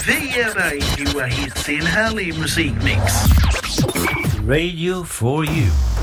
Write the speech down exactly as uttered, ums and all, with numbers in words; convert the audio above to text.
Vi ger dig Joa Hits i en härlig musikmix. Radio for you.